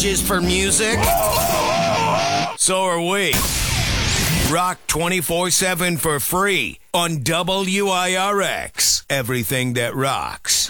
Just for music? So are we. Rock 24/7 for free on WIRX. Everything that rocks.